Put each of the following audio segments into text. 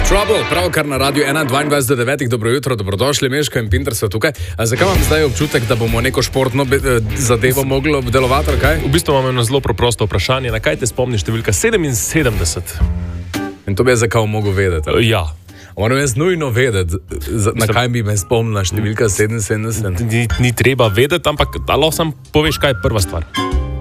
Trouble, pravkar na radiju 21:22, dobro jutro, dobrodošli, Meško in Pinter so tukaj. Zakaj vam zdaj občutek, da bomo neko športno zadevo mogli obdelovati, ali kaj? V bistvu imam eno zelo preprosto vprašanje, na kaj te spomni številka 77? In to bi jaz zakaj mogel vedeti? Ja. Moram jaz nujno vedeti, na kaj bi me spomnila številka 77. Ni treba vedeti, ampak lahko sam poveš, kaj je prva stvar.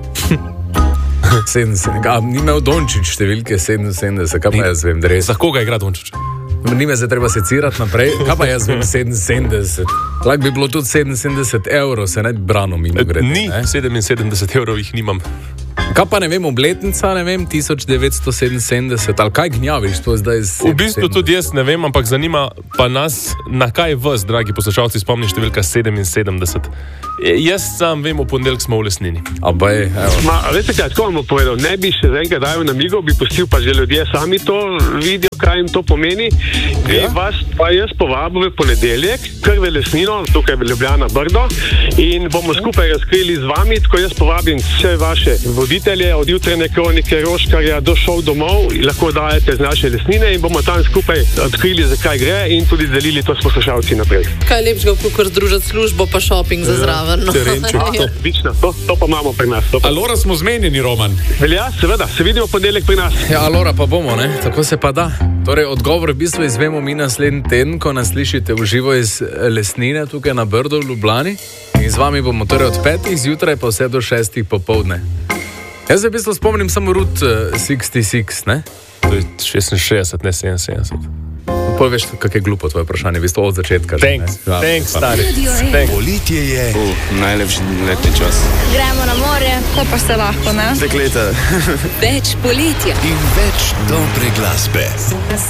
77, ni imel Dončić številke 77, kaj pa jaz vem, res. Za koga igra Dončić? Ni me zdaj treba secirati naprej, kaj pa jaz vem 77. Lahko bi bilo tudi 77 evrov, se ne bi branil mimo grede. Ni, 77 evrov jih nimam. Kaj pa ne vem, obletnica, ne vem, 1977, ali kaj gnjaviš to zdaj z 77? V bistvu tudi jaz ne vem, ampak zanima pa nas, na kaj vas, dragi poslušalci, spomni številka 77. Jaz sam vem, v ponedeljek smo v Lesnini. Abaj, evo. Veste kaj, tako vam bom povedal, ne bi še zaenkrat dajal na migo, bi pustil pa že ljudje sami to vidijo, kaj jim to pomeni. Ja? Vas pa jaz povabil v ponedeljek, kar v Lesnino, tukaj v Ljubljana Brdo, in bomo skupaj razkrili z vami, tako jaz povabim vse vaše voditelje, od jutranje kronike Roškarja do šov domov, lahko dajete z naše Lesnine in bomo tam skupaj odkrili, zakaj gre in tudi delili to s poslušalci naprej. Kaj lepšega, kakor združiti službo pa šoping za zraven. No. Odlično, to pa imamo pri nas. Alora smo zmenjeni, Roman. Velja, seveda, se vidimo ponedeljek pri nas. Ja, Alora pa bomo, ne? Tako se pa da. Torej, odgovor v bistvu izvemo mi naslednji teden, ko nas slišite v živo iz Lesnine, tukaj na Brdu v Ljubljani. In z vami bomo torej od 5. zjutraj pa vse do 6. popoldne. Jaz se v bistvu spomnim samo Route 66, ne? To je 66, ne 77. Poveš, kak je glupo tvoje vprašanje, v bistvu od začetka. Thanks, stari. Poletje je najlepši letni čas. Gremo na morje, ko pa se lahko, ne? Dekleta. Več poletja in več dobre glasbe.